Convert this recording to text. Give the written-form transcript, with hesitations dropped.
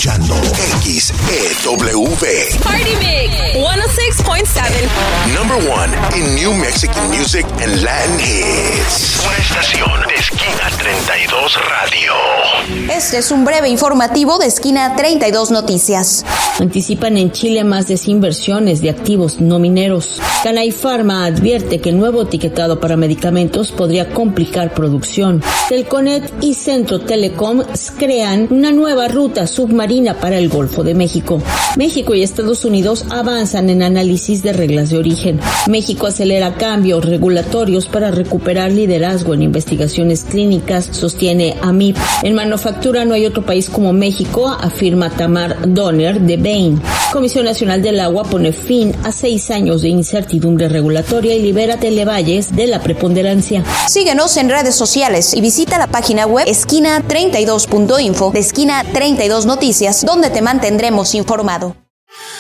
escuchando XEW. Party Mix 106.7. Number one in New Mexican music and Latin hits. Una estación de Esquina 32 Radio. Este es un breve informativo de Esquina 32 Noticias. Anticipan en Chile más desinversiones de activos no mineros. Canay Pharma advierte que el nuevo etiquetado para medicamentos podría complicar producción. Telconet y Centro Telecom crean una nueva ruta submarina para el Golfo de México. México y Estados Unidos avanzan en análisis de reglas de origen. México acelera cambios regulatorios para recuperar liderazgo en investigaciones clínicas, sostiene AMIP. En manufactura no hay otro país como México, afirma Tamar Donner de Bain. Comisión Nacional del Agua pone fin a 6 años de incertidumbre regulatoria y libera Televalles de la preponderancia. Síguenos en redes sociales y visita la página web esquina32.info de Esquina 32 Noticias, donde te mantendremos informado.